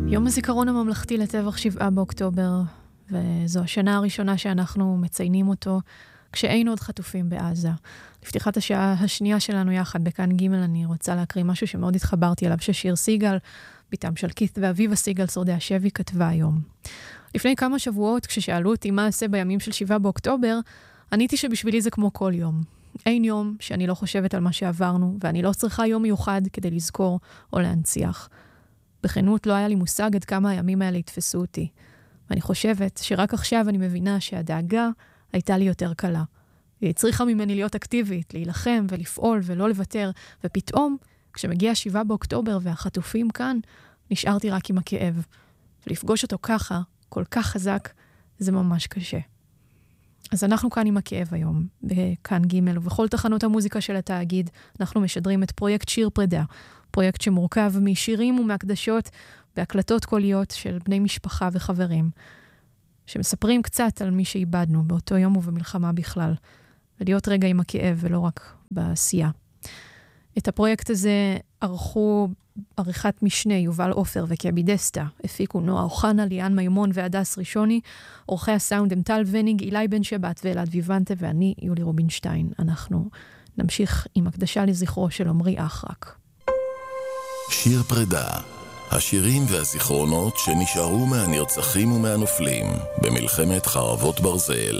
יום הזיכרון הממלכתי לטבח 7 באוקטובר, וזו השנה הראשונה שאנחנו מציינים אותו כשאין עוד חטופים בעזה. לפתיחת השעה השנייה שלנו יחד בכאן ג' אני רוצה להקריא משהו שמאוד התחברתי אליו, ששיר סיגל, ביתם של כית ואביבה סיגל, שורדי השבי, כתבה היום. לפני כמה שבועות, כששאלו אותי מה עשה בימים של 7 באוקטובר, עניתי שבשבילי זה כמו כל יום. אין יום שאני לא חושבת על מה שעברנו, ואני לא צריכה יום מיוחד כדי לזכור או להנציח. בכנות לא היה לי מושג עד כמה הימים האלה יתפסו אותי. ואני חושבת שרק עכשיו אני מבינה שהדאגה הייתה לי יותר קלה. היא הצריכה ממני להיות אקטיבית, להילחם ולפעול ולא לוותר, ופתאום, כשמגיע 7 באוקטובר והחטופים כאן, נשארתי רק עם הכאב. ולפגוש אותו ככה, כל כך חזק, זה ממש קשה. אז אנחנו כאן עם הכאב היום, בכאן ג' ובכל תחנות המוזיקה של התאגיד, אנחנו משדרים את פרויקט שיר פרידה, פרויקט שמורכב משירים ומהקדשות בהקלטות קוליות של בני משפחה וחברים, שמספרים קצת על מי שאיבדנו באותו יום ובמלחמה בכלל, ולהיות רגע עם הכאב ולא רק בעשייה. את הפרויקט הזה ערכו עריכת משנה יובל אופר וקבי דסטה, הפיקו נועה אוחנה, ליאן מימון והדס ראשוני, עורכי הסאונד הם טל וניג, אילי בן שבת ואלעד ויבנטה, ואני יולי רובינשטיין. אנחנו נמשיך עם הקדשה לזכרו של עמרי אחרק. שיר פרידה, השירים והזיכרונות שנשארו מהנרצחים ומהנופלים במלחמת חרבות ברזל.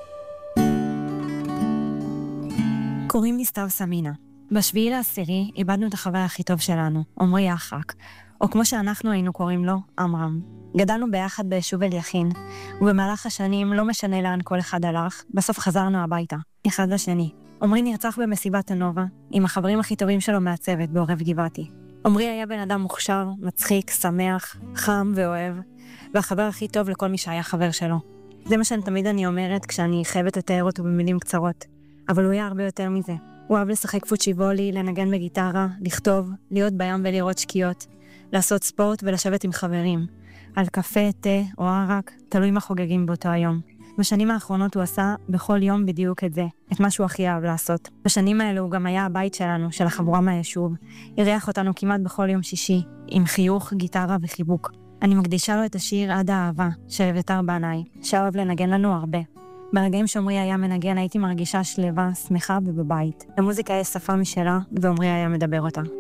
קוראים לי סתיו סמינה. ב7/10 איבדנו את החבר הכי טוב שלנו, עמרי אחרק, או כמו שאנחנו היינו קוראים לו, עמרם. גדלנו ביחד ביישוב אליכין, ובמהלך השנים, לא משנה לאן כל אחד הלך, בסוף חזרנו הביתה, אחד לשני. עמרי נרצח במסיבת הנובה, עם החברים הכי טובים שלו מהצוות בעורב גבעתי. עמרי היה בן אדם מוכשר, מצחיק, שמח, חם ואוהב, והחבר הכי טוב לכל מי שהיה חבר שלו. זה מה שאני תמיד אומרת כשאני חייבת לתאר אותו במילים קצרות, אבל הוא היה הרבה יותר מזה. הוא אוהב לשחק פוצ'יבולי, לנגן בגיטרה, לכתוב, להיות בים ולראות שקיעות, לעשות ספורט ולשבת עם חברים, על קפה, תה או ערק, תלוי מה חוגגים באותו היום. בשנים האחרונות הוא עשה בכל יום בדיוק את זה, את מה שהוא הכי אהב לעשות. בשנים האלו הוא גם היה הבית שלנו, של החבורה מהיישוב, אירח אותנו כמעט בכל יום שישי, עם חיוך, גיטרה וחיבוק. אני מקדישה לו את השיר עד האהבה, של אביתר בנאי, שאוהב לנגן לנו הרבה. ברגעים שעמרי היה מנגן הייתי מרגישה שלווה, שמחה ובבית. למוזיקה יש שפה משלה, ועמרי היה מדבר אותה.